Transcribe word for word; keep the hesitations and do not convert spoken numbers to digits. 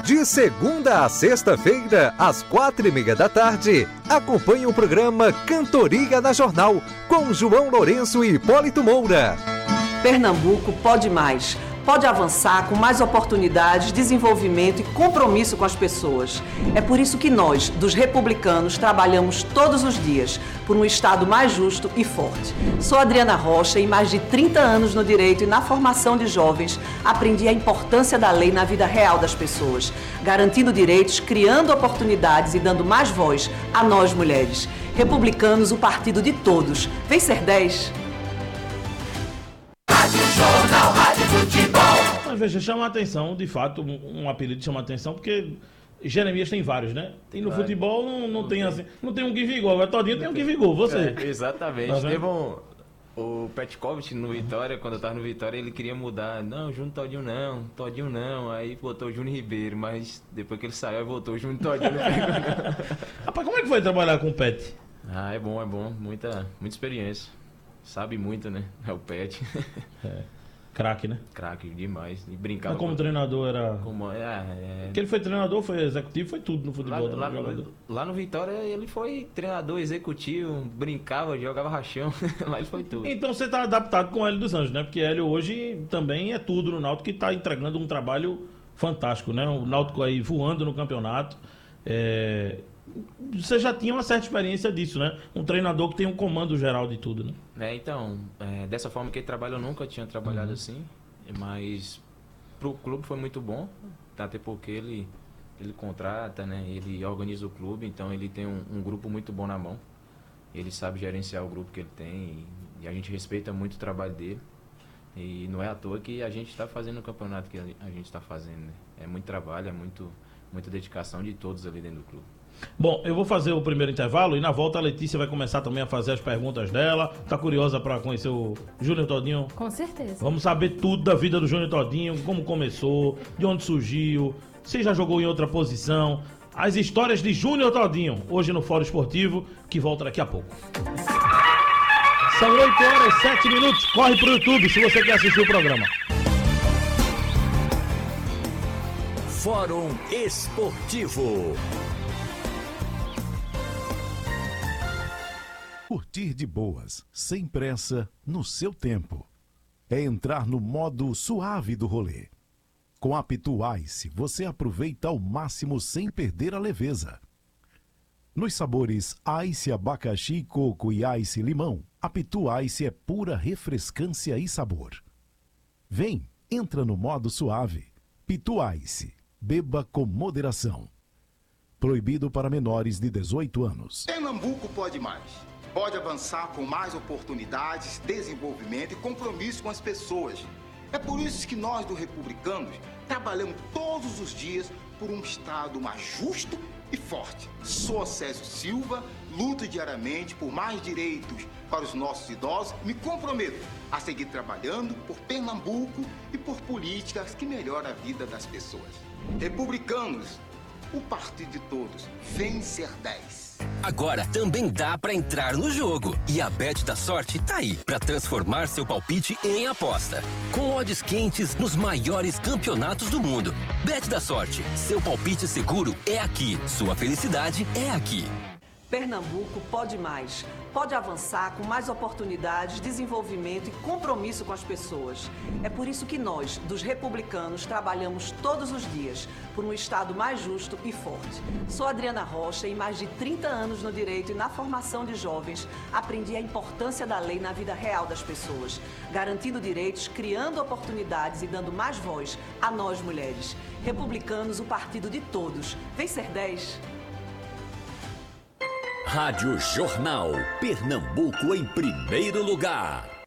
De segunda a sexta-feira, às quatro e meia da tarde, acompanhe o programa Cantoria na Jornal, com João Lourenço e Hipólito Moura. Pernambuco pode mais. Pode avançar com mais oportunidades, desenvolvimento e compromisso com as pessoas. É por isso que nós, dos republicanos, trabalhamos todos os dias por um Estado mais justo e forte. Sou Adriana Rocha e mais de trinta anos no direito e na formação de jovens, aprendi a importância da lei na vida real das pessoas, garantindo direitos, criando oportunidades e dando mais voz a nós mulheres. Republicanos, o partido de todos. Vem ser dez. Rádio Jornal, Rádio Futebol. Mas veja, chama a atenção, de fato, um, um apelido chama a atenção, porque Jeremias tem vários, né? Tem no Vai. futebol, não, não, não tem, tem assim, não tem um que vigor, agora todinho tem um que vigor, você. É, exatamente. Tá Teve um, o Petkovic no Vitória, quando eu tava no Vitória, ele queria mudar. Não, Júnior Todinho não, Todinho não. Aí botou o Júnior Ribeiro, mas depois que ele saiu, voltou o Júnior Todinho. Rapaz, como é que foi trabalhar com o Pet? Ah, é bom, é bom. Muita, muita experiência. Sabe muito, né? É o Pet. É. Craque, né? Craque demais. E brincava. Mas como com... treinador era. Como... É, é... Porque ele foi treinador, foi executivo, foi tudo no futebol. Lá, lá, no, lá no Vitória ele foi treinador executivo, brincava, jogava rachão. Lá ele foi tudo. Então você tá adaptado com o Hélio dos Anjos, né? Porque Hélio hoje também é tudo no Náutico, que tá entregando um trabalho fantástico, né? O Náutico aí voando no campeonato. É... Você já tinha uma certa experiência disso, né? Um treinador que tem um comando geral de tudo, né? É, então, é, dessa forma que ele trabalha, eu nunca tinha trabalhado uhum. assim, mas pro clube foi muito bom, até porque ele, ele contrata, né? Ele organiza o clube, então ele tem um, um grupo muito bom na mão. Ele sabe gerenciar o grupo que ele tem e, e a gente respeita muito o trabalho dele. E não é à toa que a gente está fazendo o campeonato que a gente está fazendo, né? É muito trabalho, é muito, muita dedicação de todos ali dentro do clube. Bom, eu vou fazer o primeiro intervalo e na volta a Letícia vai começar também a fazer as perguntas dela. Tá curiosa para conhecer o Júnior Todinho? Com certeza. Vamos saber tudo da vida do Júnior Todinho, como começou, de onde surgiu, se já jogou em outra posição. As histórias de Júnior Todinho, hoje no Fórum Esportivo, que volta daqui a pouco. São oito horas e sete minutos. Corre pro YouTube se você quer assistir o programa. Fórum Esportivo. Curtir de boas, sem pressa, no seu tempo. É entrar no modo suave do rolê. Com a Pitu Ice, você aproveita ao máximo sem perder a leveza. Nos sabores Ice abacaxi, coco e Ice limão, a Pitu Ice é pura refrescância e sabor. Vem, entra no modo suave. Pitu Ice, beba com moderação. Proibido para menores de dezoito anos. Pernambuco pode mais. Pode avançar com mais oportunidades, desenvolvimento e compromisso com as pessoas. É por isso que nós, do Republicanos, trabalhamos todos os dias por um Estado mais justo e forte. Sou Césio Silva, luto diariamente por mais direitos para os nossos idosos e me comprometo a seguir trabalhando por Pernambuco e por políticas que melhoram a vida das pessoas. Republicanos, o partido de todos, vem ser dez. Agora também dá pra entrar no jogo. E a Bet da Sorte tá aí pra transformar seu palpite em aposta. Com odds quentes nos maiores campeonatos do mundo. Bet da Sorte, seu palpite seguro é aqui. Sua felicidade é aqui. Pernambuco pode mais. Pode avançar com mais oportunidades, desenvolvimento e compromisso com as pessoas. É por isso que nós, dos republicanos, trabalhamos todos os dias por um Estado mais justo e forte. Sou Adriana Rocha e mais de trinta anos no direito e na formação de jovens, aprendi a importância da lei na vida real das pessoas, garantindo direitos, criando oportunidades e dando mais voz a nós mulheres. Republicanos, o partido de todos. Vem ser dez. Rádio Jornal, Pernambuco em primeiro lugar.